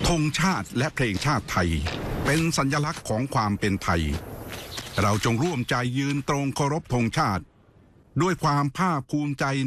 ธงชาติและเพลงชาติไทยเป็นสัญลักษณ์ของความเป็นไทยเราจงร่วมใจยืนตรงเคารพธงชาติด้วยความภาคภูมิใจ